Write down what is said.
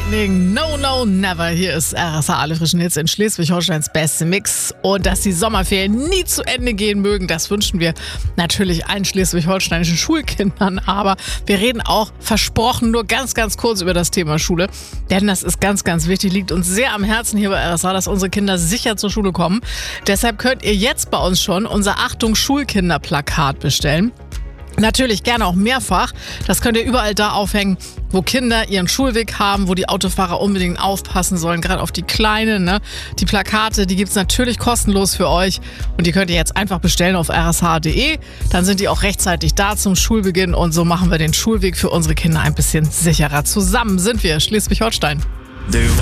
Lightning, no, no, never. Hier ist RSA, alle frischen Hits in Schleswig-Holsteins beste Mix. Und dass die Sommerferien nie zu Ende gehen mögen, das wünschen wir natürlich allen schleswig-holsteinischen Schulkindern. Aber wir reden auch versprochen nur ganz, ganz kurz über das Thema Schule. Denn das ist ganz, ganz wichtig, liegt uns sehr am Herzen hier bei RSA, dass unsere Kinder sicher zur Schule kommen. Deshalb könnt ihr jetzt bei uns schon unser Achtung Schulkinder-Plakat bestellen. Natürlich gerne auch mehrfach. Das könnt ihr überall da aufhängen, wo Kinder ihren Schulweg haben, wo die Autofahrer unbedingt aufpassen sollen, gerade auf die Kleinen. Ne? Die Plakate, die gibt's natürlich kostenlos für euch und die könnt ihr jetzt einfach bestellen auf rsh.de. Dann sind die auch rechtzeitig da zum Schulbeginn und so machen wir den Schulweg für unsere Kinder ein bisschen sicherer. Zusammen sind wir Schleswig-Holstein.